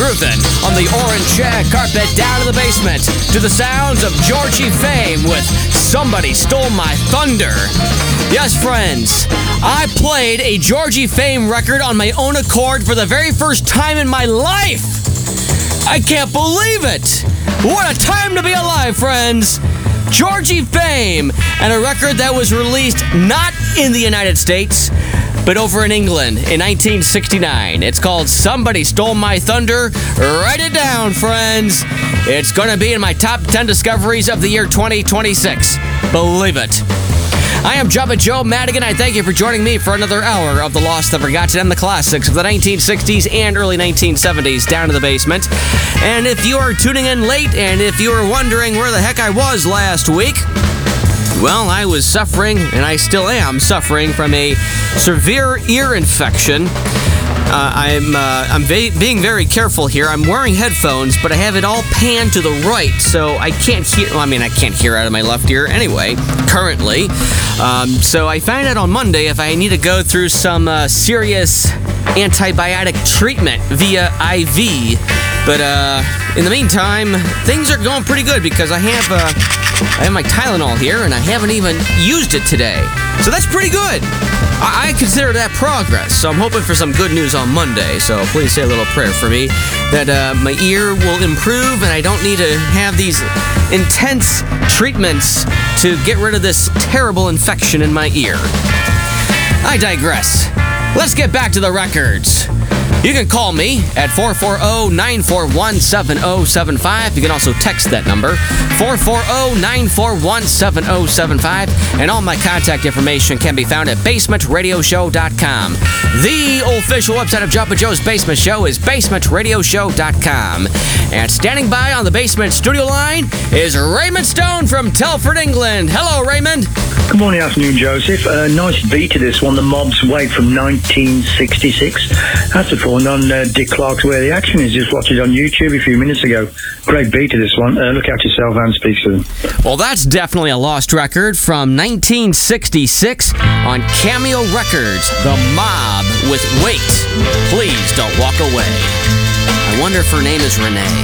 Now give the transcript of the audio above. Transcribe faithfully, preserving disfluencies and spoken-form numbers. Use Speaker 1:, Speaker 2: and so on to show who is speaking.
Speaker 1: grooving on the orange shag carpet down in the basement to the sounds of Georgie Fame with Somebody Stole My Thunder. Yes, friends, I played a Georgie Fame record on my own accord for the very first time in my life. I can't believe it. What a time to be alive, friends. Georgie Fame, and a record that was released not in the United States, but over in England in nineteen sixty-nine. It's called Somebody Stole My Thunder. Write it down, friends. It's going to be in my top ten discoveries of the year twenty twenty-six. Believe it. I am Jumpin' Joe Madigan. I thank you for joining me for another hour of the Lost, the Forgotten, and the classics of the nineteen sixties and early nineteen seventies down in the basement. And if you are tuning in late, and if you are wondering where the heck I was last week, well, I was suffering, and I still am suffering from a severe ear infection. Uh, I'm uh, I'm va- being very careful here. I'm wearing headphones, but I have it all panned to the right, so I can't hear. Well, I mean, I can't hear out of my left ear anyway, currently. Um, so I found out on Monday if I need to go through some uh, serious antibiotic treatment via I V. But uh, in the meantime, things are going pretty good because I have uh, I have my Tylenol here, and I haven't even used it today. So that's pretty good. I, I consider that progress. So I'm hoping for some good news on Monday. So please say a little prayer for me that uh, my ear will improve and I don't need to have these intense treatments to get rid of this terrible infection in my ear. I digress. Let's get back to the records. You can call me at four four zero, nine four one, seven zero seven five. You can also text that number, four four zero, nine four one, seven zero seven five. And all my contact information can be found at basement radio show dot com. The official website of Jumpin' Joe's Basement Show is basement radio show dot com. And standing by on the basement studio line is Raymond Stone from Telford, England. Hello, Raymond.
Speaker 2: Good morning, afternoon, Joseph. Uh, nice beat to this one, The Mob's Wait from nineteen sixty-six. That's performed on uh, Dick Clark's Where the Action Is. Just watched it on YouTube a few minutes ago. Great beat to this one. Uh, look out yourself and speak soon.
Speaker 1: Well, that's definitely a lost record from nineteen sixty-six on Cameo Records. The Mob with Wait. Please don't walk away. I wonder if her name is Renee.